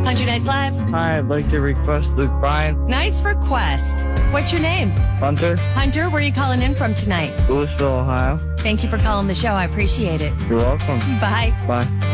100 Nights Live. Hi, I'd like to request Luke Bryan. Nice request. What's your name? Hunter. Hunter, where are you calling in from tonight? Louisville, Ohio. Thank you for calling the show. I appreciate it. You're welcome. Bye. Bye.